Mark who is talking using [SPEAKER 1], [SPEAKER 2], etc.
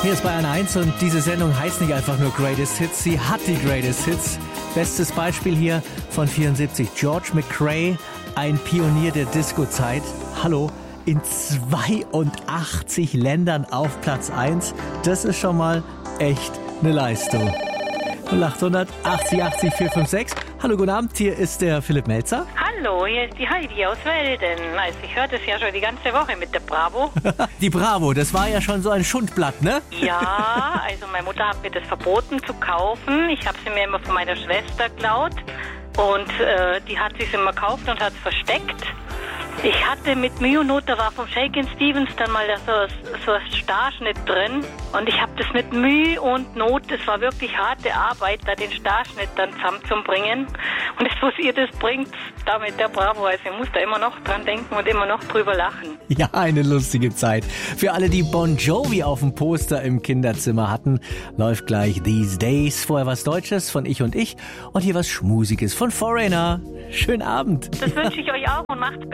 [SPEAKER 1] Hier ist Bayern 1 und diese Sendung heißt nicht einfach nur Greatest Hits, sie hat die Greatest Hits. Bestes Beispiel hier von 74, George McCrae, ein Pionier der Disco-Zeit. Hallo, in 82 Ländern auf Platz 1. Das ist schon mal echt eine Leistung. 0800 80 80 456. Hallo, guten Abend, hier ist der Philipp Melzer.
[SPEAKER 2] Hallo, hier ist die Heidi aus Welden. Also ich höre das ja schon die ganze Woche mit der Bravo.
[SPEAKER 1] Die Bravo, das war ja schon so ein Schundblatt, ne?
[SPEAKER 2] Ja, also meine Mutter hat mir das verboten zu kaufen. Ich habe sie mir immer von meiner Schwester geklaut. Und die hat sich immer gekauft und hat es versteckt. Ich hatte mit Mühe und Not, da war vom Shakin' Stevens dann mal so ein Starschnitt drin. Und ich habe das mit Mühe und Not, das war wirklich harte Arbeit, da den Starschnitt dann zusammenzubringen. Und das, was ihr das bringt, da mit der Bravo, also ich muss da immer noch dran denken und immer noch drüber lachen.
[SPEAKER 1] Ja, eine lustige Zeit. Für alle, die Bon Jovi auf dem Poster im Kinderzimmer hatten, läuft gleich These Days. Vorher was Deutsches von Ich und Ich und hier was Schmusiges von Foreigner. Schönen Abend.
[SPEAKER 2] Das wünsche ich euch auch und macht's